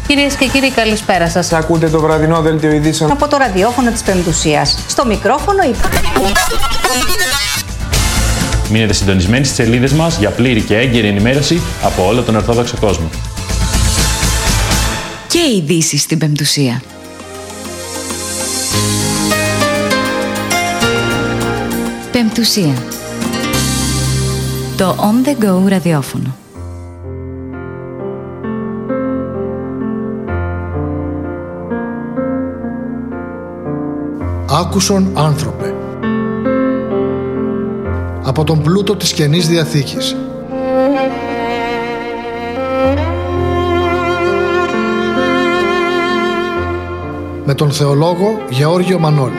Κυρίες και κύριοι, καλησπέρα σας. Ακούτε το βραδινό δελτίο ειδήσεων από το ραδιόφωνο της Πεμπτουσίας. Στο μικρόφωνο Μείνετε συντονισμένοι στις σελίδες μας για πλήρη και έγκαιρη ενημέρωση από όλο τον Ορθόδοξο κόσμο. Και ειδήσεις στην Πεμπτουσία. Πεμπτουσία. Το On The Go ραδιόφωνο. Άκουσον άνθρωπε. Από τον πλούτο της Καινής Διαθήκης. Με τον θεολόγο Γεώργιο Μανώλη.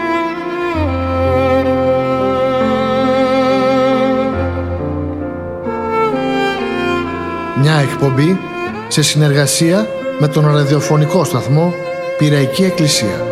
Μια εκπομπή σε συνεργασία με τον ραδιοφωνικό σταθμό Πειραϊκή Εκκλησία.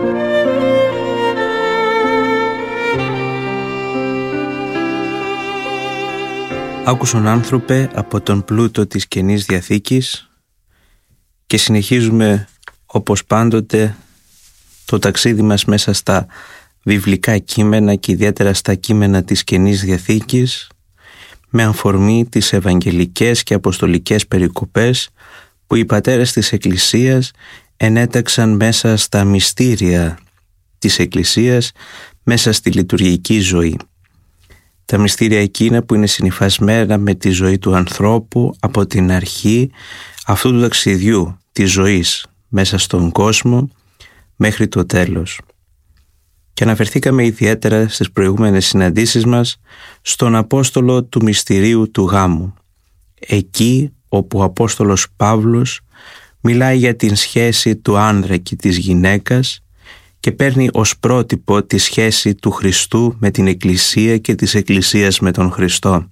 Άκουσον άνθρωπε από τον πλούτο της Καινής Διαθήκης και συνεχίζουμε όπως πάντοτε το ταξίδι μας μέσα στα βιβλικά κείμενα και ιδιαίτερα στα κείμενα της Καινής Διαθήκης με αφορμή τις ευαγγελικές και αποστολικές περικοπές που οι πατέρες της Εκκλησίας ενέταξαν μέσα στα μυστήρια της Εκκλησίας, μέσα στη λειτουργική ζωή. Τα μυστήρια εκείνα που είναι συνυφασμένα με τη ζωή του ανθρώπου από την αρχή αυτού του ταξιδιού της ζωής μέσα στον κόσμο μέχρι το τέλος. Και αναφερθήκαμε ιδιαίτερα στις προηγούμενες συναντήσεις μας στον Απόστολο του Μυστηρίου του Γάμου. Εκεί όπου ο Απόστολος Παύλος μιλάει για την σχέση του άνδρα και της γυναίκας και παίρνει ως πρότυπο τη σχέση του Χριστού με την Εκκλησία και της Εκκλησίας με τον Χριστό.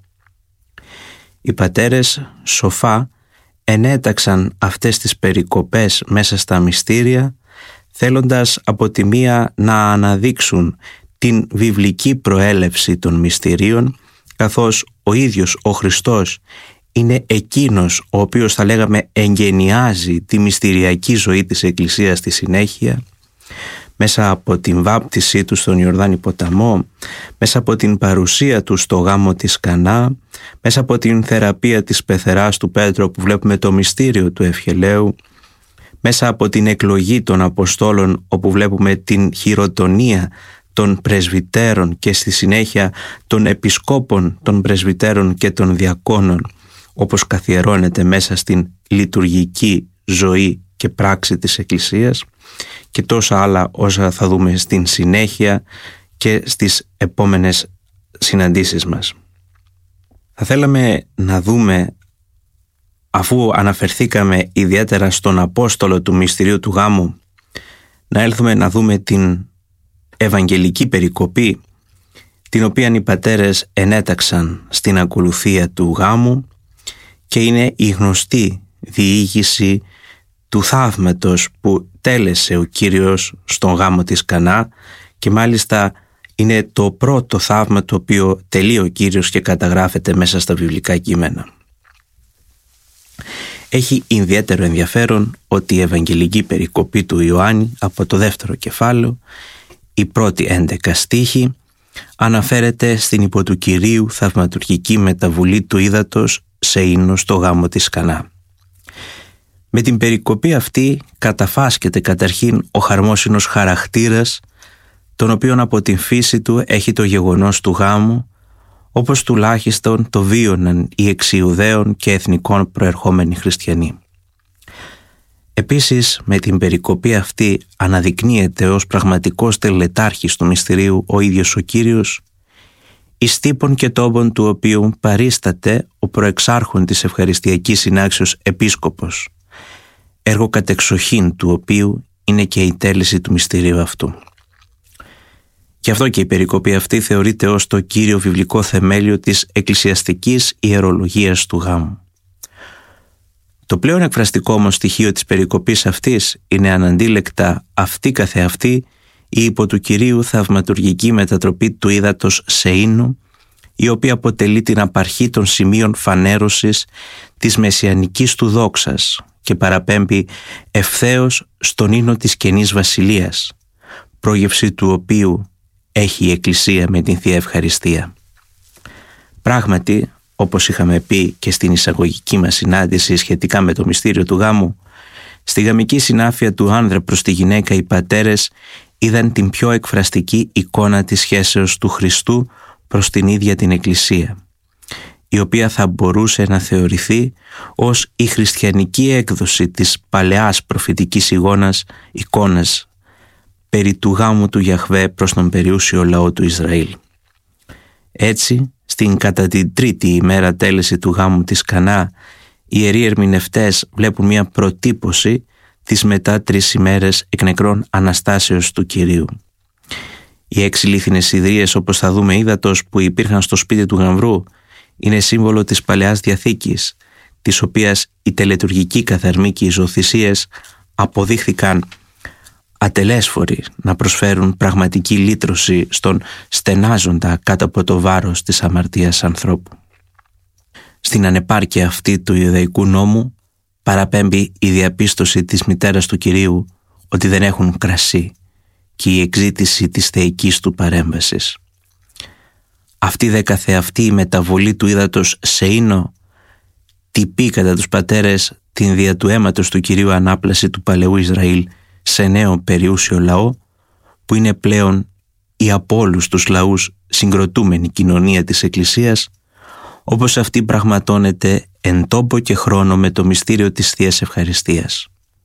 Οι πατέρες σοφά ενέταξαν αυτές τις περικοπές μέσα στα μυστήρια, θέλοντας από τη μία να αναδείξουν την βιβλική προέλευση των μυστηρίων, καθώς ο ίδιος ο Χριστός είναι εκείνος ο οποίος θα λέγαμε εγγενιάζει τη μυστηριακή ζωή της Εκκλησίας στη συνέχεια, μέσα από την βάπτισή του στον Ιορδάνη ποταμό, μέσα από την παρουσία του στο γάμο της Κανά, μέσα από την θεραπεία της πεθεράς του Πέτρο που βλέπουμε το μυστήριο του ευχελαίου, μέσα από την εκλογή των Αποστόλων όπου βλέπουμε την χειροτονία των πρεσβυτέρων και στη συνέχεια των επισκόπων των πρεσβυτέρων και των διακόνων όπως καθιερώνεται μέσα στην λειτουργική ζωή και πράξη της Εκκλησίας και τόσα άλλα όσα θα δούμε στην συνέχεια και στις επόμενες συναντήσεις μας. Θα θέλαμε να δούμε, αφού αναφερθήκαμε ιδιαίτερα στον Απόστολο του Μυστηρίου του Γάμου, να έλθουμε να δούμε την Ευαγγελική περικοπή την οποία οι πατέρες ενέταξαν στην ακολουθία του γάμου και είναι η γνωστή διήγηση του θαύματος που τέλεσε ο Κύριος στον γάμο της Κανά και μάλιστα είναι το πρώτο θαύμα το οποίο τελεί ο Κύριος και καταγράφεται μέσα στα βιβλικά κείμενα. Έχει ιδιαίτερο ενδιαφέρον ότι η Ευαγγελική περικοπή του Ιωάννη από το δεύτερο κεφάλαιο, η πρώτη 11 στίχη, αναφέρεται στην υπό του Κυρίου θαυματουργική μεταβουλή του ύδατος σε ίνο στο γάμο της Κανά. Με την περικοπή αυτή καταφάσκεται καταρχήν ο χαρμόσυνος χαρακτήρας, τον οποίον από την φύση του έχει το γεγονός του γάμου, όπως τουλάχιστον το βίωναν οι εξιουδαίων και εθνικών προερχόμενοι χριστιανοί. Επίσης, με την περικοπή αυτή αναδεικνύεται ως πραγματικός τελετάρχης του μυστηρίου ο ίδιος ο Κύριος, εις τύπων και τόπων του οποίου παρίσταται ο προεξάρχον της Ευχαριστιακής Συνάξεως Επίσκοπος, έργο κατεξοχήν του οποίου είναι και η τέλεση του μυστηρίου αυτού. Γι' αυτό και η περικοπή αυτή θεωρείται ως το κύριο βιβλικό θεμέλιο της εκκλησιαστικής ιερολογίας του γάμου. Το πλέον εκφραστικό όμως στοιχείο της περικοπής αυτής είναι αναντίλεκτα αυτή καθεαυτή η υπό του Κυρίου θαυματουργική μετατροπή του ύδατος σε ίνο, η οποία αποτελεί την απαρχή των σημείων φανέρωσης της μεσιανικής του δόξας και παραπέμπει ευθέως στον ίνο της Καινής Βασιλείας, πρόγευση του οποίου έχει η Εκκλησία με την Θεία Ευχαριστία. Πράγματι, όπως είχαμε πει και στην εισαγωγική μας συνάντηση σχετικά με το μυστήριο του γάμου, στη γαμική συνάφεια του άνδρα προς τη γυναίκα οι πατέρες είδαν την πιο εκφραστική εικόνα της σχέσεως του Χριστού προς την ίδια την Εκκλησία, η οποία θα μπορούσε να θεωρηθεί ως η χριστιανική έκδοση της παλαιάς προφητικής εικόνας περί του γάμου του Γιαχβέ προς τον περιούσιο λαό του Ισραήλ. Έτσι, στην κατά την τρίτη ημέρα τέλεση του γάμου της Κανά, οι ιεροί ερμηνευτές βλέπουν μια προτύπωση της μετά 3 ημέρες εκ νεκρών Αναστάσεως του Κυρίου. Οι 6 λίθινες ιδρύες, όπως θα δούμε ύδατος, που υπήρχαν στο σπίτι του γαμβρού, είναι σύμβολο της Παλαιάς Διαθήκης, της οποίας οι τελετουργικοί καθαρμοί και οι ζωοθυσίες αποδείχθηκαν ατελέσφοροι να προσφέρουν πραγματική λύτρωση στον στενάζοντα κάτω από το βάρος της αμαρτίας ανθρώπου. Στην ανεπάρκεια αυτή του Ιουδαϊκού νόμου παραπέμπει η διαπίστωση της μητέρας του Κυρίου ότι δεν έχουν κρασί και η εξήτηση της θεϊκής του παρέμβασης. Αυτή δε καθεαυτή η μεταβολή του ύδατος σε ίνο τυπεί κατά τους πατέρες την δια του αίματος του Κυρίου ανάπλαση του παλαιού Ισραήλ σε νέο περιούσιο λαό, που είναι πλέον η από όλους τους λαούς συγκροτούμενη κοινωνία της Εκκλησίας, όπως αυτή πραγματώνεται εν τόπο και χρόνο με το μυστήριο της Θείας Ευχαριστίας.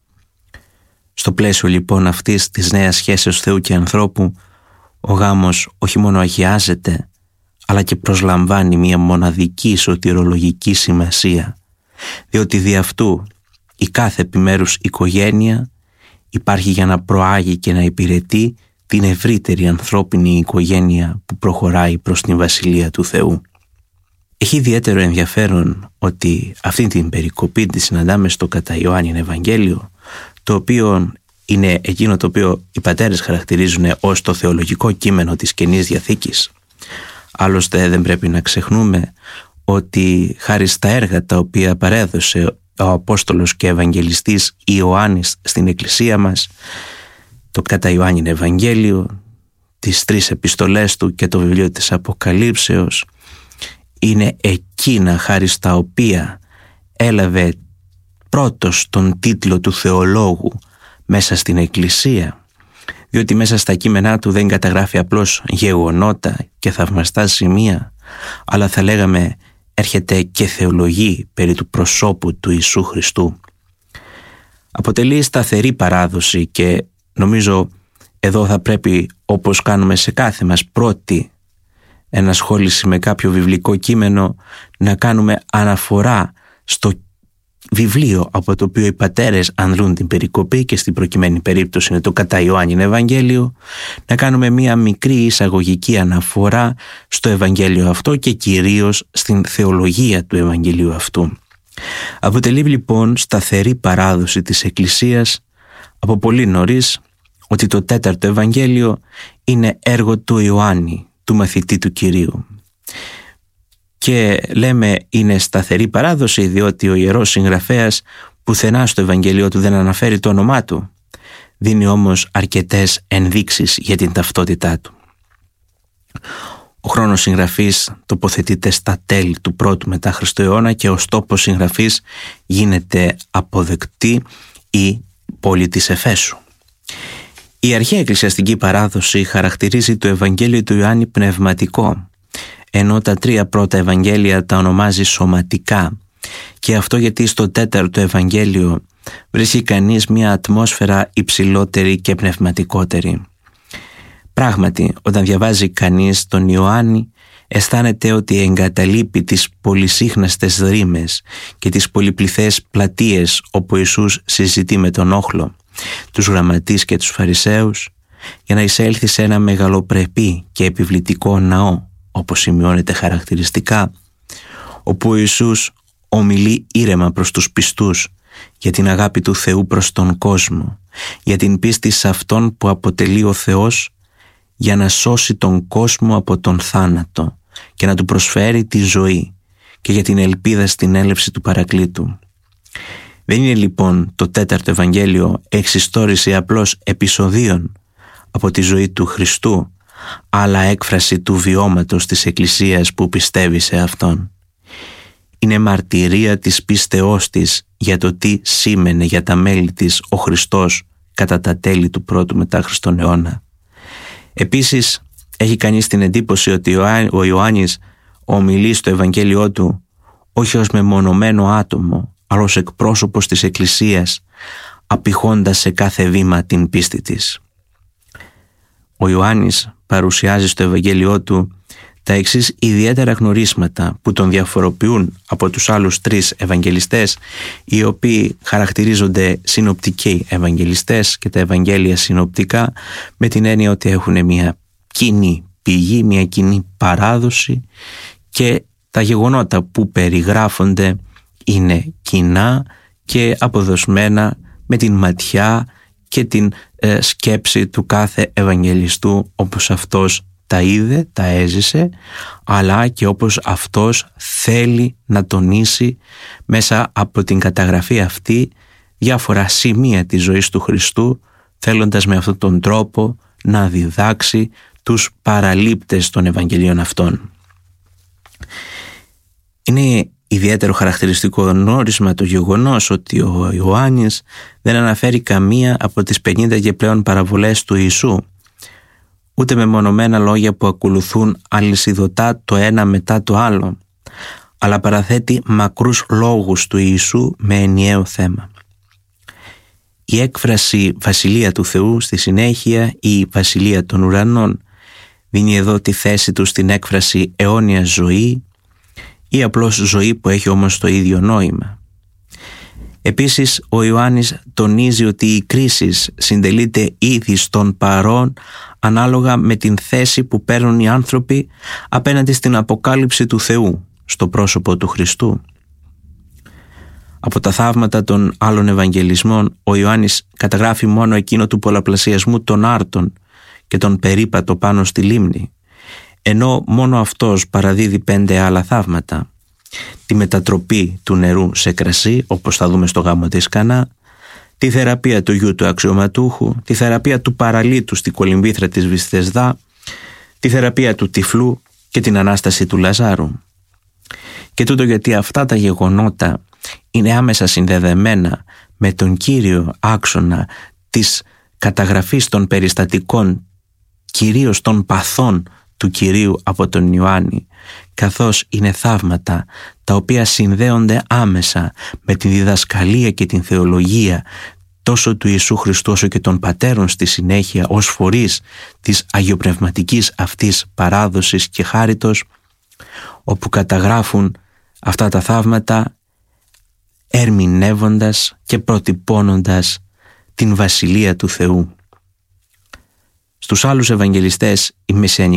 Στο πλαίσιο λοιπόν αυτής της νέας σχέσεως Θεού και ανθρώπου, ο γάμος όχι μόνο αγιάζεται, αλλά και προσλαμβάνει μια μοναδική σωτηρολογική σημασία, διότι δι' αυτού η κάθε επιμέρους οικογένεια υπάρχει για να προάγει και να υπηρετεί την ευρύτερη ανθρώπινη οικογένεια που προχωράει προς την Βασιλεία του Θεού. Έχει ιδιαίτερο ενδιαφέρον ότι αυτή την περικοπή τη συναντάμε στο κατά Ιωάννην Ευαγγέλιο, το οποίο είναι εκείνο το οποίο οι πατέρες χαρακτηρίζουν ως το θεολογικό κείμενο της Καινής Διαθήκης. Άλλωστε δεν πρέπει να ξεχνούμε ότι χάρη στα έργα τα οποία παρέδωσε ο Απόστολος και Ευαγγελιστής Ιωάννης στην Εκκλησία μας, το κατά Ιωάννην Ευαγγέλιο, τις 3 επιστολές του και το βιβλίο της Αποκαλύψεως, είναι εκείνα χάρη στα οποία έλαβε πρώτος τον τίτλο του θεολόγου μέσα στην Εκκλησία, διότι μέσα στα κείμενά του δεν καταγράφει απλώς γεγονότα και θαυμαστά σημεία, αλλά θα λέγαμε έρχεται και θεολογεί περί του προσώπου του Ιησού Χριστού. Αποτελεί σταθερή παράδοση και νομίζω εδώ θα πρέπει, όπως κάνουμε σε κάθε μας πρώτη ενασχόληση με κάποιο βιβλικό κείμενο, να κάνουμε αναφορά στο βιβλίο από το οποίο οι πατέρες ανδρούν την περικοπή, και στην προκειμένη περίπτωση είναι το κατά Ιωάννην Ευαγγέλιο, να κάνουμε μία μικρή εισαγωγική αναφορά στο Ευαγγέλιο αυτό και κυρίως στην θεολογία του Ευαγγελίου αυτού. Αποτελεί λοιπόν σταθερή παράδοση της Εκκλησίας από πολύ νωρίς ότι το 4ο Ευαγγέλιο είναι έργο του Ιωάννη, του μαθητή του Κυρίου. Και λέμε είναι σταθερή παράδοση διότι ο Ιερός Συγγραφέας πουθενά στο Ευαγγελίο του δεν αναφέρει το όνομά του, δίνει όμως αρκετές ενδείξεις για την ταυτότητά του. Ο χρόνος συγγραφής τοποθετείται στα τέλη του 1ου μετά Χριστό αιώνα και ως τόπος συγγραφής γίνεται αποδεκτή η πόλη της Εφέσου. Η αρχαία εκκλησιαστική παράδοση χαρακτηρίζει το Ευαγγέλιο του Ιωάννη πνευματικό, ενώ τα 3 πρώτα Ευαγγέλια τα ονομάζει σωματικά, και αυτό γιατί στο 4ο Ευαγγέλιο βρίσκει κανείς μια ατμόσφαιρα υψηλότερη και πνευματικότερη. Πράγματι, όταν διαβάζει κανείς τον Ιωάννη, αισθάνεται ότι εγκαταλείπει τις πολυσύχναστες ρήμες και τις πολυπληθές πλατείες όπου ο Ιησούς συζητεί με τον όχλο, τους γραμματείς και τους Φαρισαίους, για να εισέλθει σε ένα μεγαλοπρεπή και επιβλητικό ναό, όπως σημειώνεται χαρακτηριστικά, όπου ο Ιησούς ομιλεί ήρεμα προς τους πιστούς για την αγάπη του Θεού προς τον κόσμο, για την πίστη σε Αυτόν που αποτελεί ο Θεός για να σώσει τον κόσμο από τον θάνατο και να του προσφέρει τη ζωή, και για την ελπίδα στην έλευση του Παρακλήτου. Δεν είναι λοιπόν το 4ο Ευαγγέλιο εξιστόρηση απλώς επεισοδίων από τη ζωή του Χριστού, αλλά έκφραση του βιώματος της Εκκλησίας που πιστεύει σε Αυτόν. Είναι μαρτυρία της πίστεώς της για το τι σήμαινε για τα μέλη της ο Χριστός κατά τα τέλη του πρώτου μετά Χριστόν αιώνα. Επίσης, έχει κανείς την εντύπωση ότι ο Ιωάννης ομιλεί στο Ευαγγέλιό του όχι ως μεμονωμένο άτομο, αλλά ως εκπρόσωπος της Εκκλησίας, απηχώντας σε κάθε βήμα την πίστη της. Ο Ιωάννης παρουσιάζει στο Ευαγγέλιό του τα εξής ιδιαίτερα γνωρίσματα που τον διαφοροποιούν από τους άλλους 3 Ευαγγελιστές, οι οποίοι χαρακτηρίζονται συνοπτικοί Ευαγγελιστές και τα Ευαγγέλια συνοπτικά, με την έννοια ότι έχουν μια κοινή πηγή, μια κοινή παράδοση και τα γεγονότα που περιγράφονται είναι κοινά και αποδοσμένα με την ματιά και την σκέψη του κάθε Ευαγγελιστού, όπως αυτός τα είδε, τα έζησε, αλλά και όπως αυτός θέλει να τονίσει μέσα από την καταγραφή αυτή διάφορα σημεία της ζωής του Χριστού, θέλοντας με αυτόν τον τρόπο να διδάξει τους παραλήπτες των Ευαγγελίων αυτών. Είναι ιδιαίτερο χαρακτηριστικό γνώρισμα το γεγονός ότι ο Ιωάννης δεν αναφέρει καμία από τις 50 και πλέον παραβολές του Ιησού, ούτε με μονομένα λόγια που ακολουθούν αλυσιδωτά το ένα μετά το άλλο, αλλά παραθέτει μακρούς λόγους του Ιησού με ενιαίο θέμα. Η έκφραση Βασιλεία του Θεού στη συνέχεια ή Βασιλεία των Ουρανών δίνει εδώ τη θέση του στην έκφραση αιώνια ζωή ή απλώς ζωή που έχει όμως το ίδιο νόημα. Επίσης, ο Ιωάννης τονίζει ότι η κρίση συντελείται ήδη στον παρόν ανάλογα με την θέση που παίρνουν οι άνθρωποι απέναντι στην αποκάλυψη του Θεού στο πρόσωπο του Χριστού. Από τα θαύματα των άλλων Ευαγγελισμών, ο Ιωάννης καταγράφει μόνο εκείνο του πολλαπλασιασμού των άρτων και τον περίπατο πάνω στη λίμνη, ενώ μόνο αυτός παραδίδει 5 άλλα θαύματα. Τη μετατροπή του νερού σε κρασί, όπως θα δούμε στο γάμο της Κανά, τη θεραπεία του γιου του αξιωματούχου, τη θεραπεία του παραλίτου στη κολυμβήθρα της Βυσθεσδά, τη θεραπεία του τυφλού και την Ανάσταση του Λαζάρου. Και τούτο γιατί αυτά τα γεγονότα είναι άμεσα συνδεδεμένα με τον κύριο άξονα της καταγραφής των περιστατικών, κυρίως των παθών του Κυρίου από τον Ιωάννη, καθώς είναι θαύματα τα οποία συνδέονται άμεσα με τη διδασκαλία και την θεολογία τόσο του Ιησού Χριστού όσο και των πατέρων στη συνέχεια ως φορείς της αγιοπνευματικής αυτής παράδοσης και χάριτος, όπου καταγράφουν αυτά τα θαύματα ερμηνεύοντας και προτυπώνοντας την Βασιλεία του Θεού. Στους άλλους Ευαγγελιστές η μεσαιανική